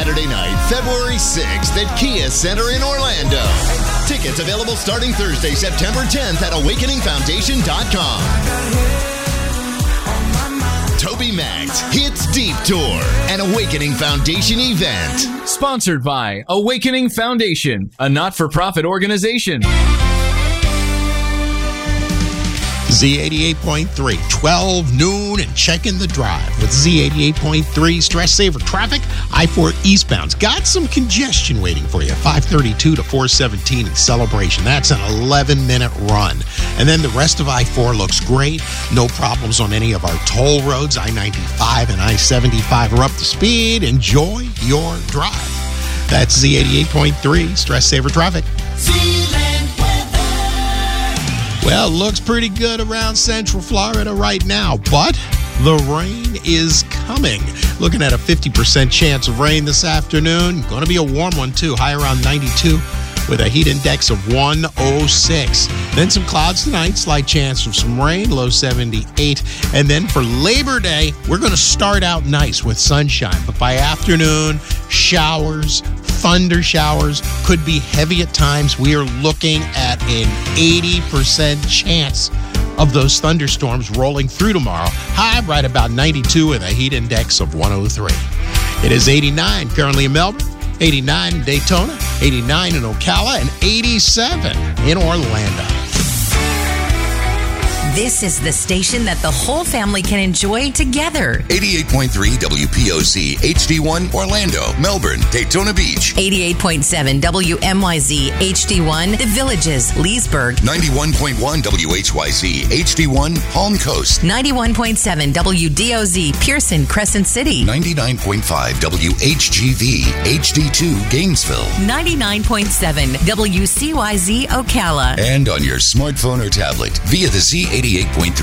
Saturday night, February 6th at Kia Center in Orlando. Tickets available starting Thursday, September 10th at awakeningfoundation.com. TobyMac Hits Deep Tour, an Awakening Foundation event. Sponsored by Awakening Foundation, a not-for-profit organization. Z88.3, 12 noon and checking the drive with Z88.3 stress saver traffic. I-4 eastbound's got some congestion waiting for you. 532 to 417 in Celebration. That's an 11-minute run. And then the rest of I-4 looks great. No problems on any of our toll roads. I-95 and I-75 are up to speed. Enjoy your drive. That's Z88.3 stress saver traffic. Well, looks pretty good around Central Florida right now, but the rain is coming. Looking at a 50% chance of rain this afternoon. Going to be a warm one, too. High around 92 with a heat index of 106. Then some clouds tonight. Slight chance of some rain. Low 78. And then for Labor Day, we're going to start out nice with sunshine. But by afternoon, showers, thunder showers, could be heavy at times. We are looking at an 80% chance of those thunderstorms rolling through tomorrow. High right about 92 with a heat index of 103. It is 89 currently in Melbourne, 89 in Daytona, 89 in Ocala, and 87 in Orlando. This is the station that the whole family can enjoy together. 88.3 WPOC HD1 Orlando, Melbourne, Daytona Beach. 88.7 WMYZ HD1 The Villages, Leesburg. 91.1 WHYZ HD1 Palm Coast. 91.7 WDOZ Pearson, Crescent City. 99.5 WHGV HD2 Gainesville. 99.7 WCYZ Ocala. And on your smartphone or tablet via the Z88.3